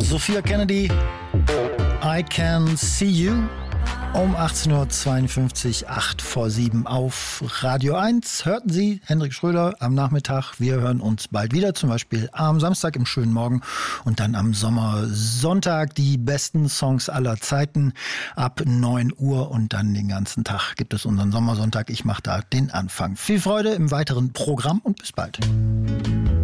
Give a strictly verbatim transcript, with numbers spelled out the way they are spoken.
Sophia Kennedy, I Can See You. Um achtzehn Uhr zweiundfünfzig, acht vor sieben auf Radio eins. Hörten Sie Hendrik Schröder am Nachmittag. Wir hören uns bald wieder, zum Beispiel am Samstag im schönen Morgen und dann am Sommersonntag die besten Songs aller Zeiten ab neun Uhr und dann den ganzen Tag gibt es unseren Sommersonntag. Ich mache da den Anfang. Viel Freude im weiteren Programm und bis bald.